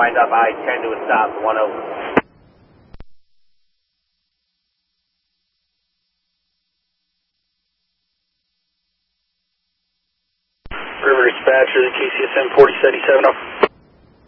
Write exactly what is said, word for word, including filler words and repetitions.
wind up I ten to a stop, one over. River Dispatcher, the K C S M forty seventy-seven, over.